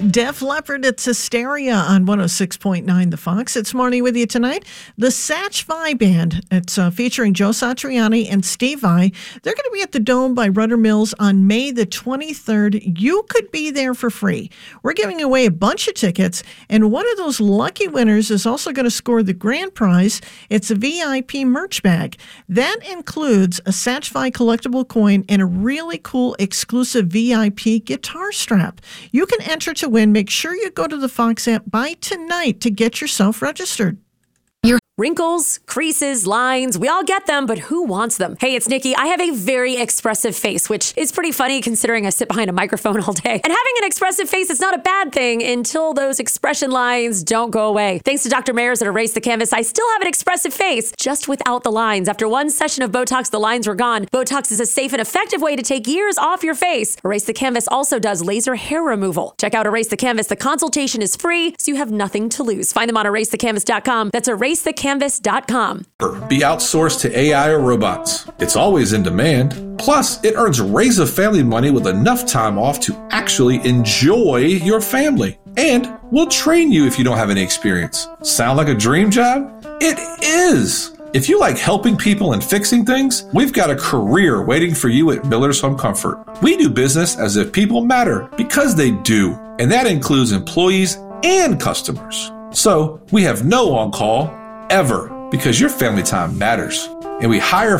Def Leppard, it's Hysteria on 106.9 The Fox. It's Marnie with you tonight. The Satch Vai Band, it's featuring Joe Satriani and Steve Vai. They're going to be at the Dome by Rudder Mills on May the 23rd. You could be there for free. We're giving away a bunch of tickets, and one of those lucky winners is also going to score the grand prize. It's a VIP merch bag. That includes a Satch Vai collectible coin and a really cool exclusive VIP guitar strap. You can enter to win. Make sure you go to the Fox app by tonight to get yourself registered. Wrinkles, creases, lines, we all get them, but who wants them? Hey, it's Nikki. I have a very expressive face, which is pretty funny considering I sit behind a microphone all day. And having an expressive face is not a bad thing until those expression lines don't go away. Thanks to Dr. Mayers at Erase the Canvas, I still have an expressive face, just without the lines. After one session of Botox, the lines were gone. Botox is a safe and effective way to take years off your face. Erase the Canvas also does laser hair removal. Check out Erase the Canvas. The consultation is free, so you have nothing to lose. Find them on erasethecanvas.com. That's erasethecanvas.com. Be outsourced to AI or robots. It's always in demand. Plus, it earns Raise family money with enough time off to actually enjoy your family. And we'll train you if you don't have any experience. Sound like a dream job? It is! If you like helping people and fixing things, we've got a career waiting for you at Miller's Home Comfort. We do business as if people matter, because they do. And that includes employees and customers. So, we have no on-call ever, because your family time matters. And we hire